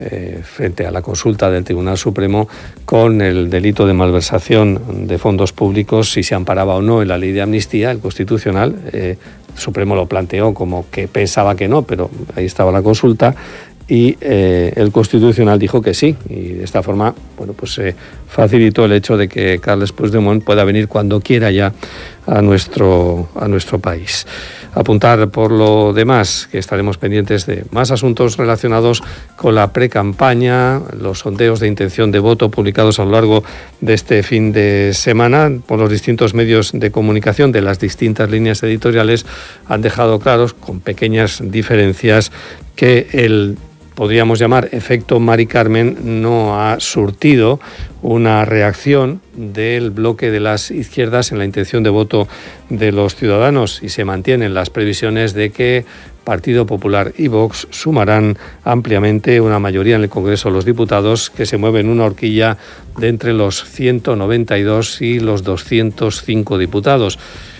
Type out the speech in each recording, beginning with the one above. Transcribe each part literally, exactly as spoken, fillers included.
eh, frente a la consulta del Tribunal Supremo con el delito de malversación de fondos públicos, si se amparaba o no en la ley de amnistía, el Constitucional. Eh, el Supremo lo planteó como que pensaba que no, pero ahí estaba la consulta. Y eh, el Constitucional dijo que sí, y de esta forma, bueno, pues se eh, facilitó el hecho de que Carles Puigdemont pueda venir cuando quiera ya a nuestro, a nuestro país. Apuntar por lo demás que estaremos pendientes de más asuntos relacionados con la precampaña, los sondeos de intención de voto publicados a lo largo de este fin de semana por los distintos medios de comunicación de las distintas líneas editoriales han dejado claros, con pequeñas diferencias, que el podríamos llamar efecto Mari Carmen no ha surtido una reacción del bloque de las izquierdas en la intención de voto de los ciudadanos, y se mantienen las previsiones de que Partido Popular y Vox sumarán ampliamente una mayoría en el Congreso de los Diputados, que se mueve en una horquilla de entre los ciento noventa y dos y los doscientos cinco diputados,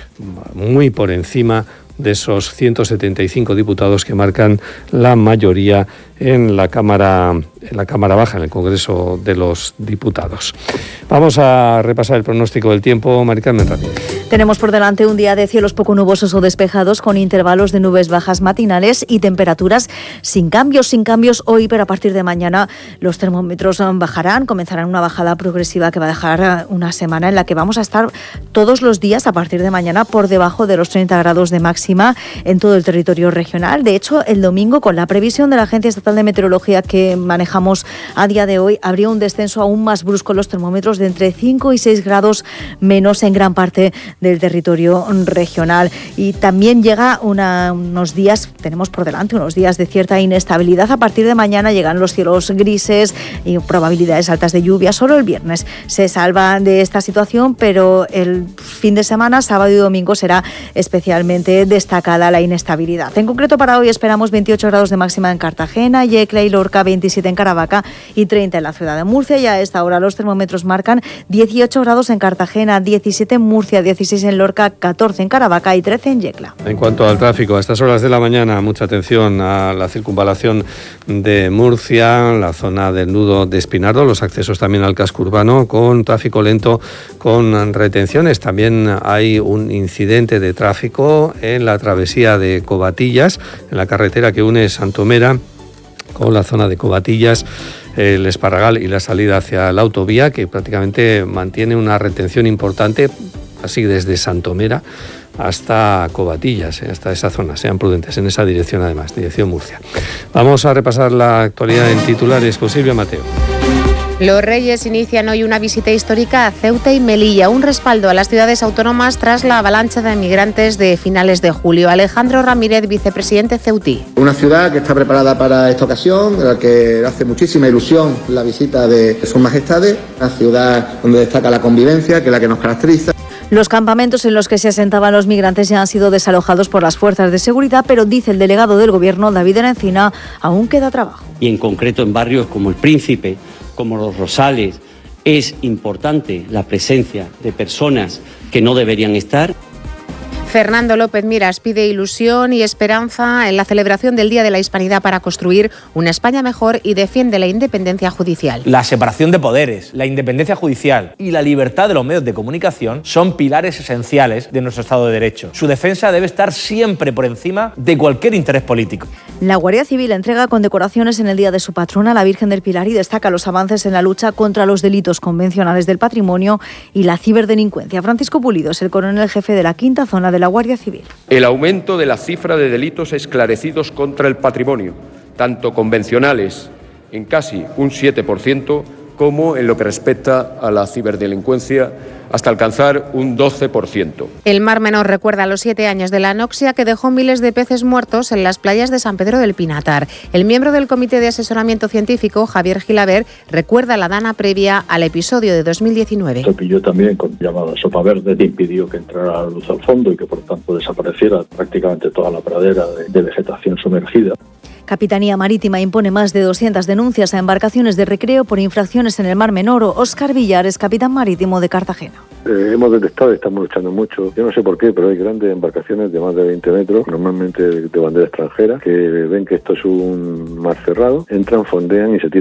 muy por encima de esos ciento setenta y cinco diputados que marcan la mayoría en la Cámara, en la Cámara Baja, en el Congreso de los Diputados. Vamos a repasar el pronóstico del tiempo. Mari Carmen, rápido. Tenemos por delante un día de cielos poco nubosos o despejados, con intervalos de nubes bajas matinales y temperaturas sin cambios, sin cambios hoy, pero a partir de mañana los termómetros bajarán, comenzarán una bajada progresiva que va a dejar una semana en la que vamos a estar todos los días a partir de mañana por debajo de los treinta grados de máxima en todo el territorio regional. De hecho, el domingo, con la previsión de la Agencia Estatal de Meteorología que manejamos a día de hoy, habría un descenso aún más brusco en los termómetros de entre cinco y seis grados menos en gran parte del territorio regional. Y también llega una, unos días, tenemos por delante unos días de cierta inestabilidad. A partir de mañana llegan los cielos grises y probabilidades altas de lluvia. Solo el viernes se salva de esta situación, pero el fin de semana, sábado y domingo, será especialmente destacada la inestabilidad. En concreto, para hoy esperamos veintiocho grados de máxima en Cartagena, Yecla y Lorca, veintisiete en Caravaca y treinta en la ciudad de Murcia. Y a esta hora los termómetros marcan dieciocho grados en Cartagena, diecisiete en Murcia, dieciséis en Lorca, catorce en Caravaca y trece en Yecla. En cuanto al tráfico, a estas horas de la mañana, mucha atención a la circunvalación de Murcia, la zona del nudo de Espinardo, los accesos también al casco urbano, con tráfico lento, con retenciones. También hay un incidente de tráfico en la travesía de Covatillas, en la carretera que une Santomera con la zona de Covatillas, el Esparragal y la salida hacia la autovía, que prácticamente mantiene una retención importante, así desde Santomera hasta Covatillas, hasta esa zona. Sean prudentes en esa dirección, además, dirección Murcia. Vamos a repasar la actualidad en titulares con Silvia Mateo. Los Reyes inician hoy una visita histórica a Ceuta y Melilla, un respaldo a las ciudades autónomas tras la avalancha de migrantes de finales de julio. Alejandro Ramírez, vicepresidente ceutí. Una ciudad que está preparada para esta ocasión, a la que hace muchísima ilusión la visita de Sus Majestades, una ciudad donde destaca la convivencia, que es la que nos caracteriza. Los campamentos en los que se asentaban los migrantes ya han sido desalojados por las fuerzas de seguridad, pero dice el delegado del Gobierno, David Encina, aún queda trabajo. Y en concreto en barrios como El Príncipe, como Los Rosales, es importante la presencia de personas que no deberían estar. Fernando López Miras pide ilusión y esperanza en la celebración del Día de la Hispanidad para construir una España mejor y defiende la independencia judicial. La separación de poderes, la independencia judicial y la libertad de los medios de comunicación son pilares esenciales de nuestro Estado de Derecho. Su defensa debe estar siempre por encima de cualquier interés político. La Guardia Civil entrega condecoraciones en el Día de su patrona, la Virgen del Pilar, y destaca los avances en la lucha contra los delitos convencionales del patrimonio y la ciberdelincuencia. Francisco Pulido es el coronel jefe de la quinta zona de la Guardia Civil. El aumento de la cifra de delitos esclarecidos contra el patrimonio, tanto convencionales en casi un siete por ciento, como en lo que respecta a la ciberdelincuencia, hasta alcanzar un doce por ciento. El Mar Menor recuerda los siete años de la anoxia que dejó miles de peces muertos en las playas de San Pedro del Pinatar. El miembro del Comité de Asesoramiento Científico, Javier Gilaber, recuerda la dana previa al episodio de dos mil diecinueve. Se pilló también con llamada sopa verde, que impidió que entrara la luz al fondo y que por tanto desapareciera prácticamente toda la pradera de, de vegetación sumergida. Capitanía Marítima impone más de doscientas denuncias a embarcaciones de recreo por infracciones en el Mar Menor. Óscar Villares, capitán marítimo de Cartagena. Eh, hemos detectado y estamos luchando mucho. Yo no sé por qué, pero hay grandes embarcaciones de más de veinte metros, normalmente de bandera extranjera, que ven que esto es un mar cerrado, entran, fondean y se tiran